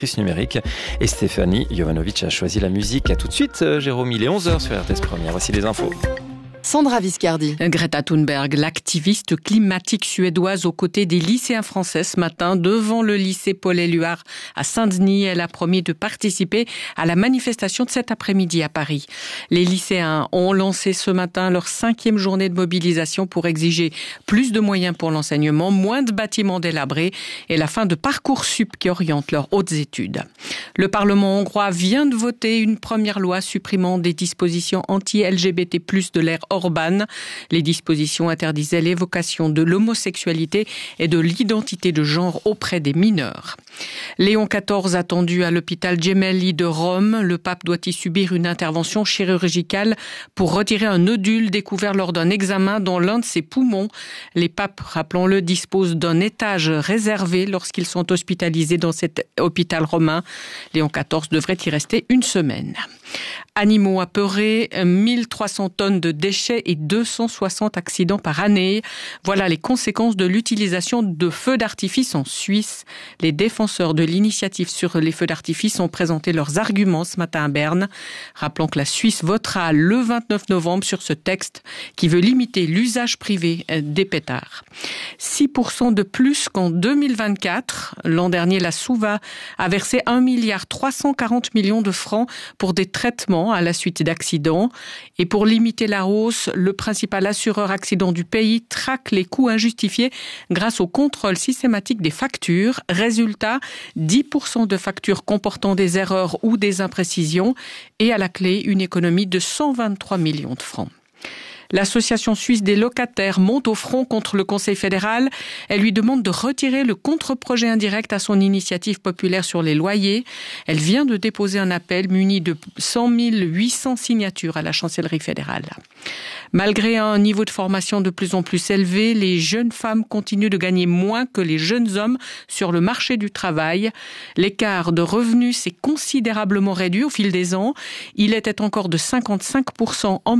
numérique. Et Stéphanie Jovanovic a choisi la musique. À tout de suite, Jérôme, il est 11h sur RTS Première. Voici les infos. Sandra Viscardi. Greta Thunberg, l'activiste climatique suédoise aux côtés des lycéens français ce matin devant le lycée Paul-Éluard à Saint-Denis. Elle a promis de participer à la manifestation de cet après-midi à Paris. Les lycéens ont lancé ce matin leur 5e journée de mobilisation pour exiger plus de moyens pour l'enseignement, moins de bâtiments délabrés et la fin de Parcoursup qui oriente leurs hautes études. Le Parlement hongrois vient de voter une première loi supprimant des dispositions anti-LGBT+ de l'ère Orban. Les dispositions interdisaient l'évocation de l'homosexualité et de l'identité de genre auprès des mineurs. Léon XIV attendu à l'hôpital Gemelli de Rome. Le pape doit y subir une intervention chirurgicale pour retirer un nodule découvert lors d'un examen dans l'un de ses poumons. Les papes, rappelons-le, disposent d'un étage réservé lorsqu'ils sont hospitalisés dans cet hôpital romain. Léon XIV devrait y rester une semaine. Animaux apeurés, 1300 tonnes de déchets et 260 accidents par année. Voilà les conséquences de l'utilisation de feux d'artifice en Suisse. Les défenseurs de l'initiative sur les feux d'artifice ont présenté leurs arguments ce matin à Berne. Rappelons que la Suisse votera le 29 novembre sur ce texte qui veut limiter l'usage privé des pétards. 6% de plus qu'en 2024. L'an dernier, la Suva a versé 1,340 milliard de francs pour des traitements à la suite d'accidents. Et pour limiter la hausse, le principal assureur accident du pays traque les coûts injustifiés grâce au contrôle systématique des factures. Résultat, 10% de factures comportant des erreurs ou des imprécisions et à la clé, une économie de 123 millions de francs. L'Association suisse des locataires monte au front contre le Conseil fédéral. Elle lui demande de retirer le contre-projet indirect à son initiative populaire sur les loyers. Elle vient de déposer un appel muni de 100 800 signatures à la chancellerie fédérale. Malgré un niveau de formation de plus en plus élevé, les jeunes femmes continuent de gagner moins que les jeunes hommes sur le marché du travail. L'écart de revenus s'est considérablement réduit au fil des ans. Il était encore de 55% en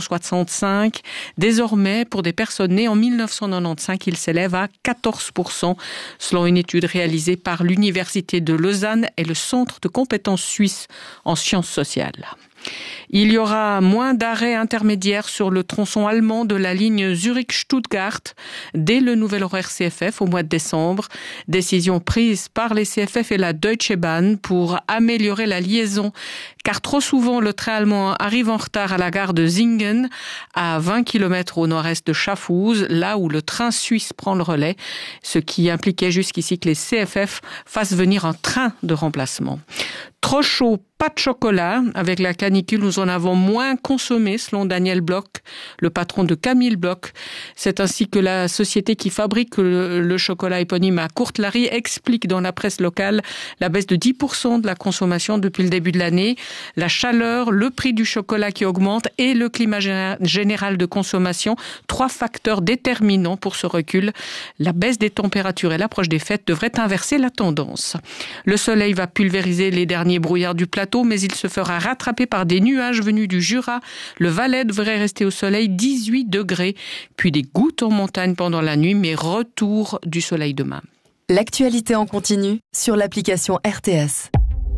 1965. Désormais, pour des personnes nées en 1995, il s'élève à 14%, selon une étude réalisée par l'Université de Lausanne et le Centre de compétences suisses en sciences sociales. Il y aura moins d'arrêts intermédiaires sur le tronçon allemand de la ligne Zurich-Stuttgart dès le nouvel horaire CFF au mois de décembre. Décision prise par les CFF et la Deutsche Bahn pour améliorer la liaison, car trop souvent le train allemand arrive en retard à la gare de Singen, à 20 km au nord-est de Schaffhouse, là où le train suisse prend le relais, ce qui impliquait jusqu'ici que les CFF fassent venir un train de remplacement. Trop chaud, pas de chocolat. Avec la canicule, nous en avons moins consommé, selon Daniel Bloch, le patron de Camille Bloch. C'est ainsi que la société qui fabrique le chocolat éponyme à Courtelary explique dans la presse locale la baisse de 10% de la consommation depuis le début de l'année. La chaleur, le prix du chocolat qui augmente et le climat général de consommation, 3 facteurs déterminants pour ce recul. La baisse des températures et l'approche des fêtes devraient inverser la tendance. Le soleil va pulvériser les derniers brouillards du plateau, mais il se fera rattraper par des nuages venus du Jura. Le Valais devrait rester au soleil, 18 degrés, puis des gouttes en montagne pendant la nuit, mais retour du soleil demain. L'actualité en continu sur l'application RTS.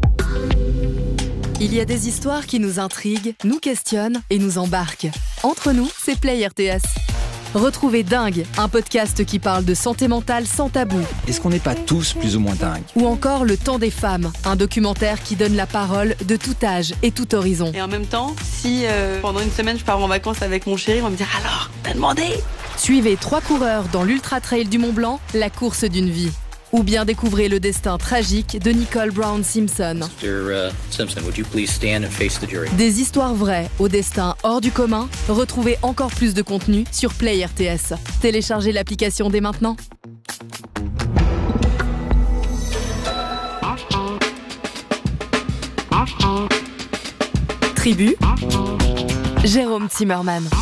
Il y a des histoires qui nous intriguent, nous questionnent et nous embarquent. Entre nous, c'est Play RTS. Retrouvez Dingue, un podcast qui parle de santé mentale sans tabou. Est-ce qu'on n'est pas tous plus ou moins dingues ? Ou encore Le Temps des femmes, un documentaire qui donne la parole de tout âge et tout horizon. Et en même temps, si pendant une semaine je pars en vacances avec mon chéri, on va me dire « Alors, t'as demandé ?» Suivez 3 coureurs dans l'Ultra Trail du Mont Blanc, la course d'une vie. Ou bien découvrez le destin tragique de Nicole Brown Simpson. Mr. Simpson, would you please stand and face the jury? Des histoires vraies au destin hors du commun. Retrouvez encore plus de contenu sur Play RTS. Téléchargez l'application dès maintenant. Tribu, Jérôme Zimmermann.